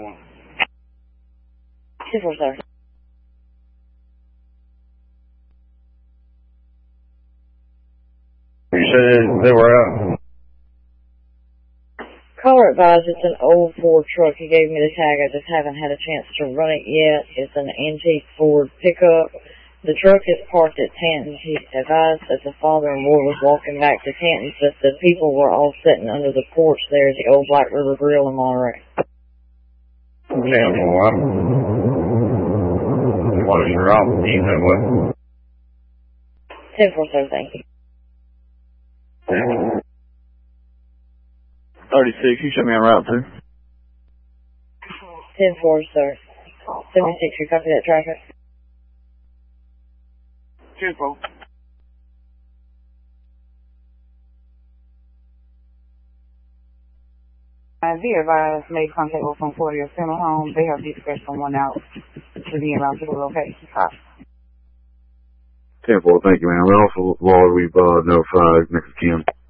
911. 2-4, sir. You said they were out. Caller advised it's an old Ford truck. He gave me the tag. I just haven't had a chance to run it yet. It's an antique Ford pickup. The truck is parked at Tanton's. He advised that the father and boy was walking back to Tanton's, but the people were all sitting under the porch there at the old Black River Grill in Monterey. Yeah, well, what is your office? You know what? 10-4, sir, thank you. 36, you show me on route 2. 10-4, sir. 76, you copy that traffic? 10-4. The advised made contact with from 40 Funeral Home. They have dispatched someone out to be around to the location. 10-4, thank you, man. We also, Lord, we've notified next of kin.